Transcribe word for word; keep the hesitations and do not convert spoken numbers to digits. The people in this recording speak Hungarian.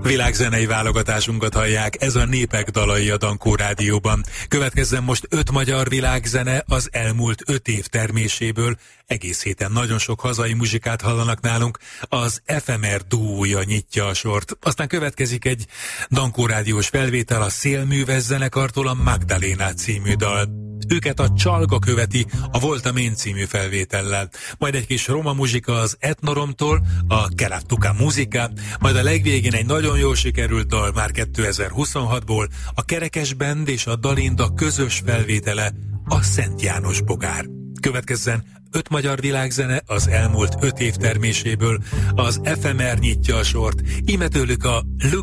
Világzenei válogatásunkat hallják, ez a Népek dalai a Dankó Rádióban. Következzen most öt magyar világzene az elmúlt öt év terméséből. Egész héten nagyon sok hazai muzsikát hallanak nálunk, az ef em er duója nyitja a sort. Aztán következik egy Dankó Rádiós felvétel a Szélműves zenekartól, a Magdaléna című dal. Őket a Csalga követi a Voltam én című felvétellel. Majd egy kis roma muzsika az Etnoromtól, a Kerattuka muzika, majd a legvégén egy nagyon jól sikerült dal már kétezer-huszonhatból, a Kerekes Band és a Dalinda közös felvétele, a Szent János Bogár. Következzen öt magyar világzene az elmúlt öt év terméséből, az ef em er nyitja a sort, íme tőlük a Look